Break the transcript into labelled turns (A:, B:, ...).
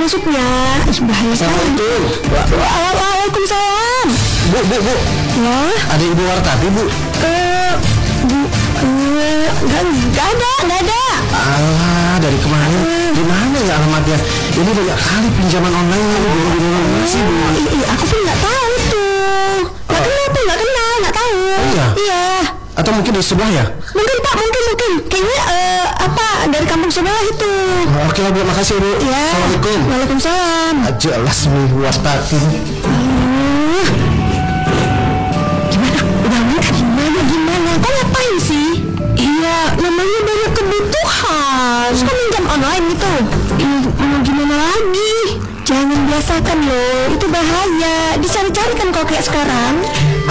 A: masuknya. Bahaya sekali. Waalaikumsalam.
B: Bu.
A: Ya?
B: Ada ibu Wartati, Bu?
A: Nggak ada.
B: Alah, dari kemarin di mana ya alamatnya? Ini banyak kali pinjaman online sih, Bu.
A: Aku pun nggak tahu tuh. Nggak kenal, nggak tahu. Iya.
B: Atau mungkin di sebelah ya?
A: Mungkin Pak, mungkin. Kayaknya dari kampung sebelah itu.
B: Oke lah, Bu, makasih, Bu.
A: Ya.
B: Assalamualaikum.
A: Waalaikumsalam.
B: Jelas nih Wartati.
A: Gimana? Kau ngapain sih? Iya, namanya banyak kebutuhan. Terus kau minjam online gitu? Mau gimana lagi? Jangan biasakan loh, itu bahaya. Dicari-cari kan kau kayak sekarang.